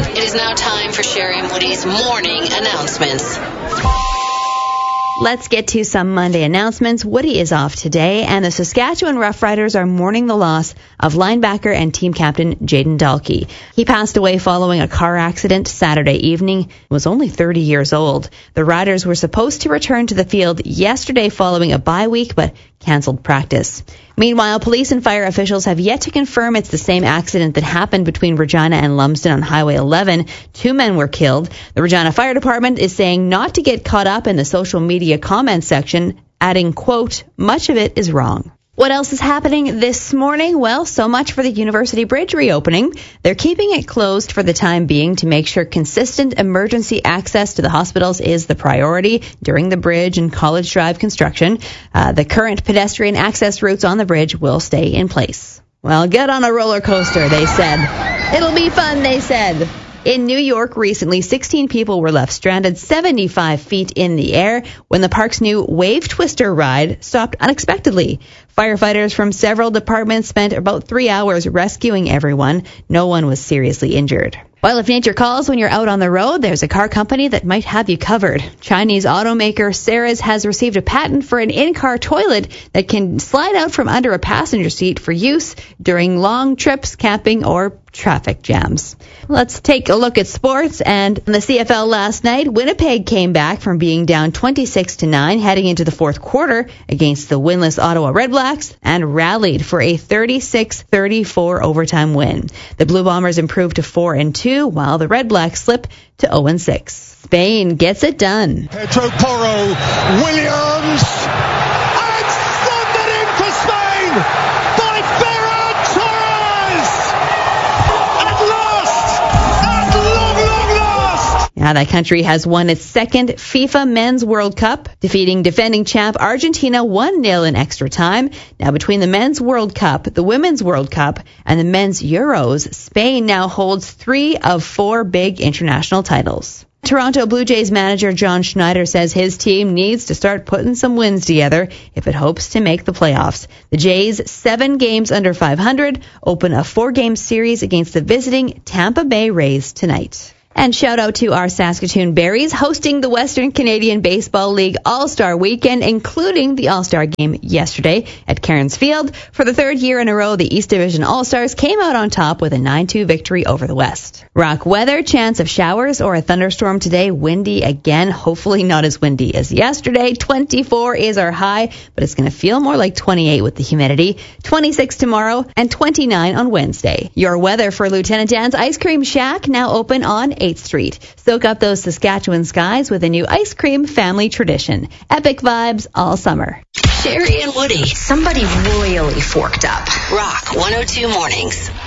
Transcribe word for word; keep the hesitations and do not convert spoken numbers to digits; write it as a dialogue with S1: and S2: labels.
S1: It is now time for Sherry and Woody's morning announcements.
S2: Let's get to some Monday announcements. Woody is off today, and the Saskatchewan Roughriders are mourning the loss of linebacker and team captain Jayden Dalkey. He passed away following a car accident Saturday evening. He was only thirty years old. The Riders were supposed to return to the field yesterday following a bye week, but canceled practice. Meanwhile, police and fire officials have yet to confirm it's the same accident that happened between Regina and Lumsden on Highway eleven. Two men were killed. The Regina Fire Department is saying not to get caught up in the social media comment section, adding, quote, much of it is wrong. What else is happening this morning? Well, so much for the University Bridge reopening. They're keeping it closed for the time being to make sure consistent emergency access to the hospitals is the priority during the bridge and College Drive construction. Uh, the current pedestrian access routes on the bridge will stay in place. Well, get on a roller coaster, they said. It'll be fun, they said. In New York recently, sixteen people were left stranded seventy-five feet in the air when the park's new Wave Twister ride stopped unexpectedly. Firefighters from several departments spent about three hours rescuing everyone. No one was seriously injured. Well, if nature calls when you're out on the road, there's a car company that might have you covered. Chinese automaker Ceres has received a patent for an in-car toilet that can slide out from under a passenger seat for use during long trips, camping, or traffic jams. Let's take a look at sports. And in the C F L last night, Winnipeg came back from being down twenty-six to nine heading into the fourth quarter against the winless Ottawa Redblacks and rallied for a thirty-six thirty-four overtime win. The Blue Bombers improved to four and two, while the Redblacks slip to oh and six. Spain gets it done.
S3: Pedro Porro, Williams, and slotted in for Spain by Ferran Torres! At last! At long, long last!
S2: Now that country has won its second FIFA Men's World Cup, defeating defending champ Argentina one nil in extra time. Now between the Men's World Cup, the Women's World Cup, and the Men's Euros, Spain now holds three of four big international titles. Toronto Blue Jays manager John Schneider says his team needs to start putting some wins together if it hopes to make the playoffs. The Jays, seven games under five hundred, open a four-game series against the visiting Tampa Bay Rays tonight. And shout out to our Saskatoon Berries hosting the Western Canadian Baseball League All-Star Weekend, including the All-Star Game yesterday at Cairns Field. For the third year in a row, the East Division All-Stars came out on top with a nine two victory over the West. Rock weather, chance of showers or a thunderstorm today. Windy again, hopefully not as windy as yesterday. twenty-four is our high, but it's going to feel more like twenty-eight with the humidity. twenty-six tomorrow and twenty-nine on Wednesday. Your weather for Lieutenant Dan's Ice Cream Shack, now open on eighth street. Soak up those Saskatchewan skies with a new ice cream family tradition. Epic vibes all summer.
S1: Sherry and Woody.
S4: Somebody royally forked up.
S1: Rock one oh two Mornings.